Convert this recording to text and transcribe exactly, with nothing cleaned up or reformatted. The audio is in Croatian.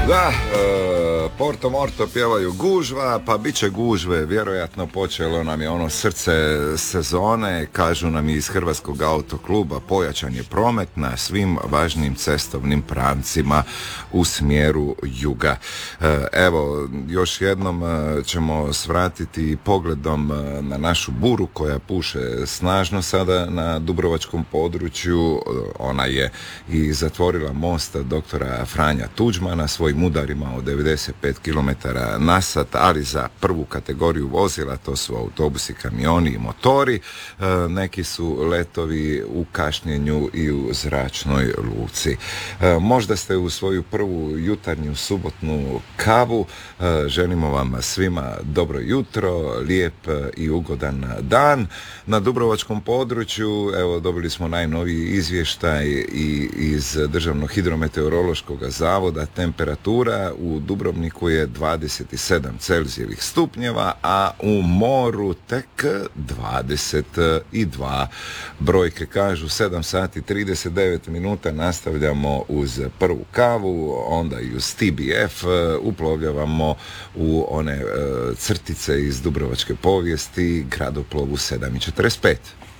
Da, e, Porto Morto pjevaju Gužva, pa bit će gužve, vjerojatno počelo nam je ono srce sezone, kažu nam iz Hrvatskog autokluba, pojačan je promet na svim važnim cestovnim pravcima u smjeru juga. E, evo, još jednom e, ćemo svratiti pogledom e, na našu buru koja puše snažno sada na dubrovačkom području. Ona je i zatvorila most doktora Franja Tuđmana svojim udarima od devedeset pet kilometara na sat, ali za prvu kategoriju vozila, to su autobusi, kamioni i motori, e, neki su letovi u kašnjenju i u zračnoj luci. E, možda ste u svoju prvu jutarnju subotnu kavu. E, želimo vam svima dobro jutro, lijep i ugodan dan. Na dubrovačkom području, evo, dobili smo najnoviji izvještaj i iz Državnog hidrometeorološkog zavoda. Temperatura u Dubrovniku je dvadeset sedam Celzijevih stupnjeva, a u moru tek dvadeset dva. Brojke kažu sedam sati trideset devet minuta, nastavljamo uz prvu kavu, onda i uz T B F, uplovljavamo u one uh, crtice iz dubrovačke povijesti, Gradoplovu sedam i četrdeset pet.